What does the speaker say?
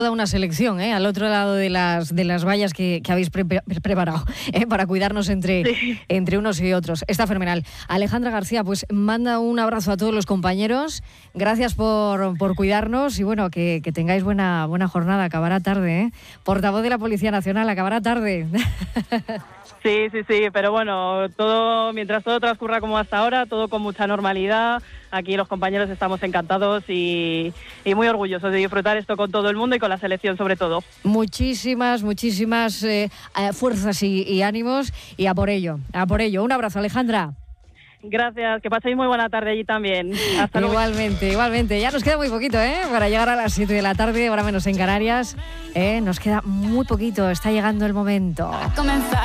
Toda una selección, al otro lado de las vallas que habéis preparado para cuidarnos entre unos y otros. Está fenomenal. Alejandra García, pues manda un abrazo a todos los compañeros. Gracias por cuidarnos y bueno, que tengáis buena jornada. Acabará tarde, Portavoz de la Policía Nacional, acabará tarde. Sí, pero bueno, mientras todo transcurra como hasta ahora, todo con mucha normalidad. Aquí los compañeros estamos encantados y muy orgullosos de disfrutar esto con todo el mundo y con la selección sobre todo. Muchísimas fuerzas y ánimos y a por ello. Un abrazo, Alejandra. Gracias, que paséis muy buena tarde allí también. Hasta luego. Igualmente. Ya nos queda muy poquito, para llegar a las 7 de la tarde, ahora menos en Canarias. Nos queda muy poquito, está llegando el momento.